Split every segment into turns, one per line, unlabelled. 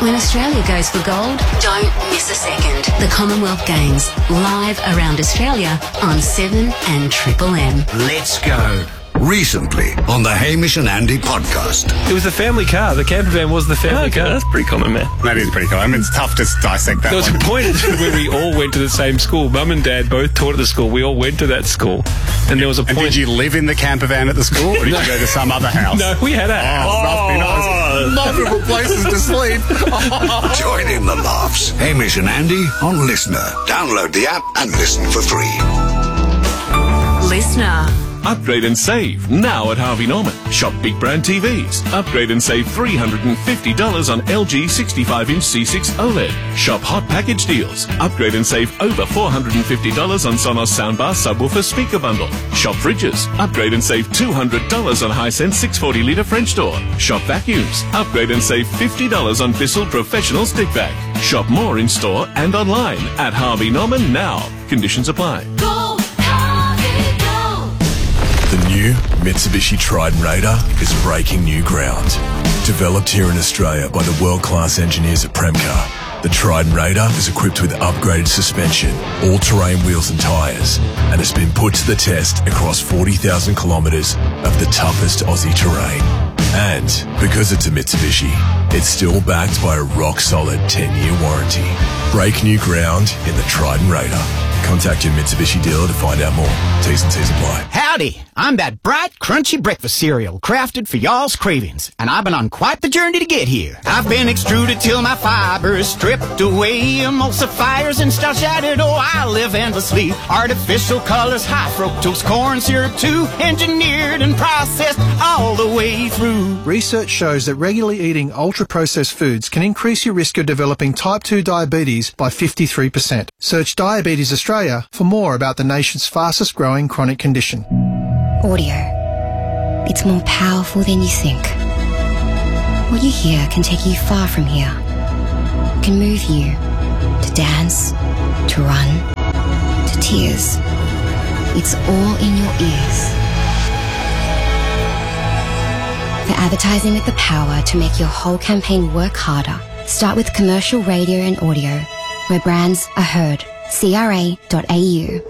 When Australia goes for gold, don't miss a second. The Commonwealth Games, live around Australia on 7 and Triple M.
Let's go. Recently on the Hamish and Andy podcast.
It was the family car. The camper van was the family car.
That's pretty common, man.
That is pretty common. I mean, it's tough to dissect that.
There was a point where we all went to the same school. Mum and Dad both taught at the school. We all went to that school. And there was a point...
And did you live in the camper van at the school, or did you go to some other house?
No, we had a house.
Must be nice. Multiple places to sleep.
Join in the laughs. Hamish and Andy on Listener. Download the app and listen for free.
Listener.
Upgrade and save now at Harvey Norman. Shop big brand TVs. Upgrade and save $350 on LG 65-inch C6 OLED. Shop hot package deals. Upgrade and save over $450 on Sonos soundbar subwoofer speaker bundle. Shop fridges. Upgrade and save $200 on Hisense 640-litre French door. Shop vacuums. Upgrade and save $50 on Bissell Professional stick vac. Shop more in store and online at Harvey Norman now. Conditions apply.
The new Mitsubishi Triton Raider is breaking new ground. Developed here in Australia by the world-class engineers at Premcar, the Triton Raider is equipped with upgraded suspension, all-terrain wheels and tyres, and has been put to the test across 40,000 kilometres of the toughest Aussie terrain. And because it's a Mitsubishi, it's still backed by a rock-solid 10-year warranty. Break new ground in the Triton Raider. Contact your Mitsubishi dealer to find out more. T's and C's apply.
Howdy! I'm that bright, crunchy breakfast cereal crafted for y'all's cravings, and I've been on quite the journey to get here. I've been extruded till my fiber is stripped away, emulsifiers and starch added. Oh, I live endlessly. Artificial colors, high fructose corn syrup too, engineered and processed all the way through.
Research shows that regularly eating ultra-processed foods can increase your risk of developing type 2 diabetes by 53%. Search Diabetes Australia for more about the nation's fastest growing chronic condition.
Audio. It's more powerful than you think. What you hear can take you far from here. It can move you to dance, to run, to tears. It's all in your ears. For advertising with the power to make your whole campaign work harder, start with commercial radio and audio, where brands are heard. CRA.au.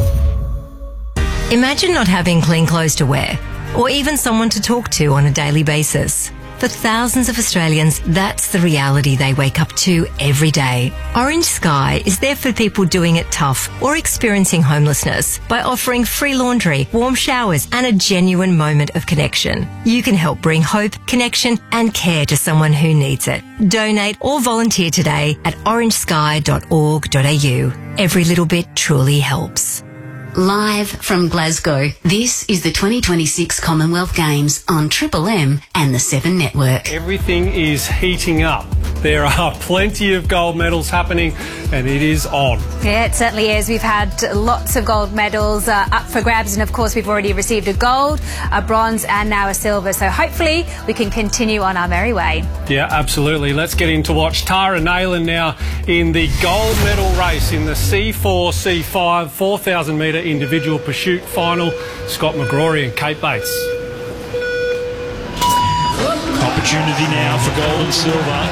Imagine not having clean clothes to wear, or even someone to talk to on a daily basis. For thousands of Australians, that's the reality they wake up to every day. Orange Sky is there for people doing it tough or experiencing homelessness by offering free laundry, warm showers and a genuine moment of connection. You can help bring hope, connection and care to someone who needs it. Donate or volunteer today at orangesky.org.au. Every little bit truly helps.
Live from Glasgow, this is the 2026 Commonwealth Games on Triple M and the 7 Network.
Everything is heating up. There are plenty of gold medals happening and it is on.
Yeah, it certainly is. We've had lots of gold medals up for grabs, and of course we've already received a gold, a bronze and now a silver, so hopefully we can continue on our merry way.
Yeah, absolutely. Let's get in to watch Tara Nayland now in the gold medal race in the C4, C5, 4,000 metre individual pursuit final. Scott McGrory and Kate Bates.
Opportunity now for gold and silver.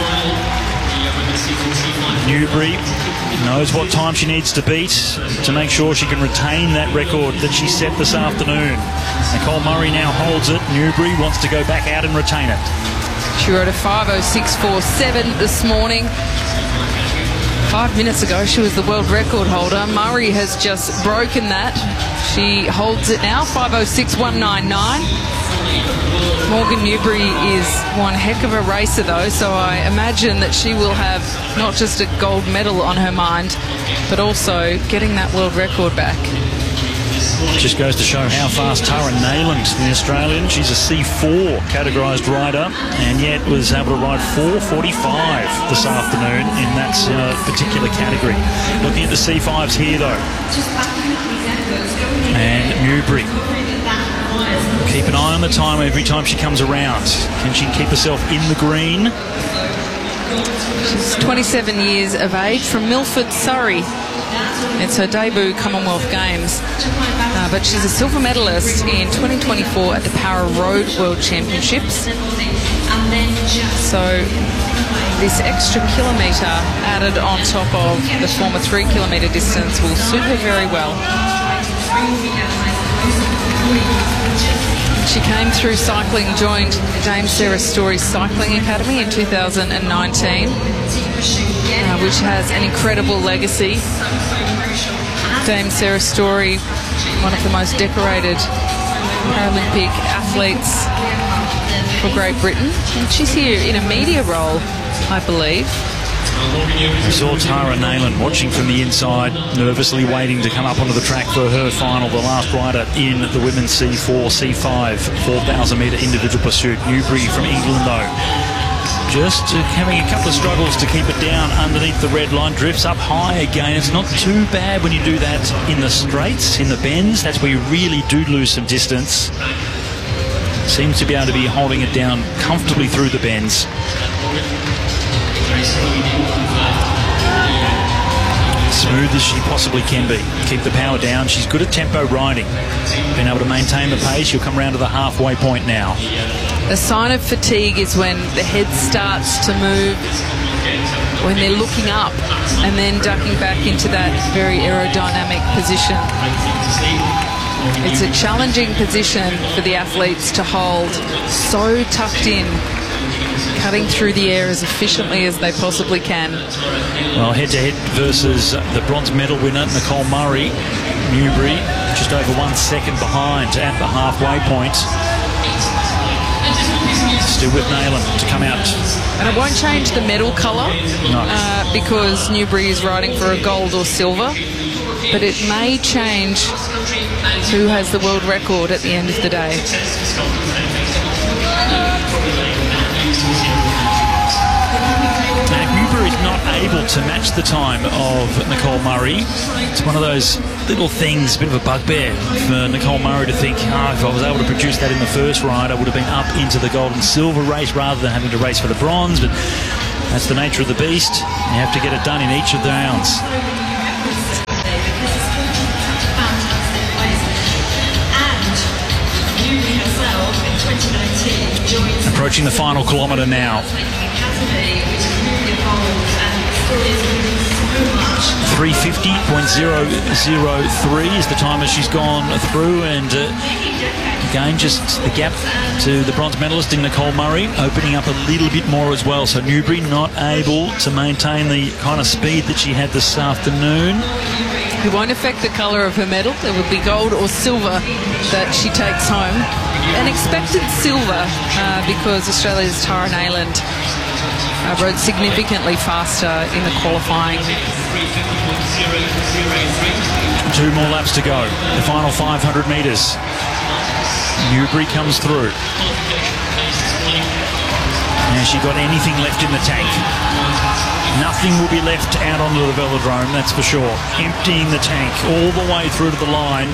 Newbury knows what time she needs to beat to make sure she can retain that record that she set this afternoon. Nicole Murray now holds it. Newbury wants to go back out and retain it.
She rode a 5:06.47 this morning. 5 minutes ago she was the world record holder. Murray has just broken that. She holds it now, 5:06.199. Morgan Newbury is one heck of a racer though, so I imagine that she will have not just a gold medal on her mind, but also getting that world record back.
Just goes to show how fast Tara Nayland, the Australian, she's a C4 categorised rider, and yet was able to ride 4:45 this afternoon in that particular category. Looking at the C5s here though, and Newbury. Keep an eye on the time every time she comes around. Can she keep herself in the green?
She's 27 years of age, from Milford, Surrey. It's her debut Commonwealth Games, but she's a silver medalist in 2024 at the Para Road World Championships. So this extra kilometre added on top of the former 3 kilometre distance will suit her very well. She came through cycling, joined Dame Sarah Story's Cycling Academy in 2019, which has an incredible legacy. Dame Sarah Story, one of the most decorated Paralympic athletes for Great Britain. And she's here in a media role, I believe.
We saw Tara Nayland watching from the inside, nervously waiting to come up onto the track for her final, the last rider in the women's C4, C5, 4,000 metre individual pursuit. Newbury from England, though, just having a couple of struggles to keep it down underneath the red line. Drifts up high again. It's not too bad when you do that in the straights, in the bends. That's where you really do lose some distance. Seems to be able to be holding it down comfortably through the bends. Smooth as she possibly can be. Keep the power down. She's good at tempo riding. Been able to maintain the pace. She'll come round to the halfway point now.
A sign of fatigue is when the head starts to move, when they're looking up and then ducking back into that very aerodynamic position. It's a challenging position for the athletes to hold so tucked in, cutting through the air as efficiently as they possibly can.
Well, head-to-head versus the bronze medal winner, Nicole Murray. Newbury just over 1 second behind at the halfway point. Still with Nayland to come out.
And it won't change the medal colour,
no.
Because Newbury is riding for a gold or silver. But it may change who has the world record at the end of the day.
Newbury's not able to match the time of Nicole Murray. It's one of those little things, a bit of a bugbear for Nicole Murray to think, if I was able to produce that in the first ride, I would have been up into the gold and silver race rather than having to race for the bronze. But that's the nature of the beast. You have to get it done in each of the rounds. Approaching the final kilometre now. 3:50.003 is the time as she's gone through, and again just the gap to the bronze medalist in Nicole Murray opening up a little bit more as well. So Newbury not able to maintain the kind of speed that she had this afternoon.
It won't affect the colour of her medal. It would be gold or silver that she takes home. An expected silver because Australia's Tara Nayland rode significantly faster in the qualifying.
2 more laps to go. The final 500 metres. Newbury comes through. Has she got anything left in the tank? Nothing will be left out onto the velodrome, that's for sure. Emptying the tank all the way through to the line.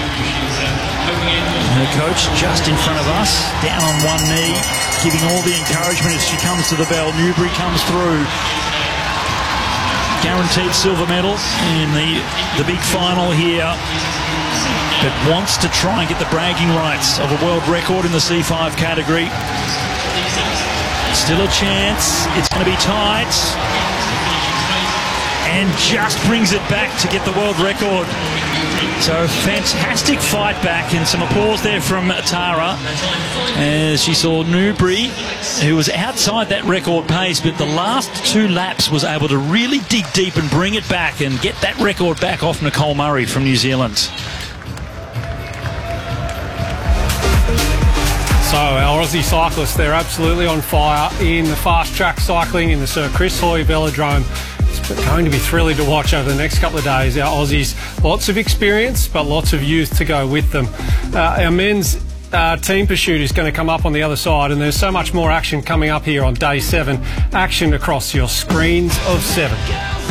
Her coach just in front of us, down on one knee, giving all the encouragement as she comes to the bell. Newbury comes through. Guaranteed silver medal in the big final here, but wants to try and get the bragging rights of a world record in the C5 category. Still a chance. It's going to be tight. And just brings it back to get the world record. So fantastic fight back, and some applause there from Tara as she saw Newbury, who was outside that record pace, but the last 2 laps was able to really dig deep and bring it back and get that record back off Nicole Murray from New Zealand.
So our Aussie cyclists, they're absolutely on fire in the fast track cycling in the Sir Chris Hoy Velodrome. It's going to be thrilling to watch over the next couple of days. Our Aussies, lots of experience, but lots of youth to go with them. Our men's team pursuit is going to come up on the other side, and there's so much more action coming up here on day 7. Action across your screens of 7.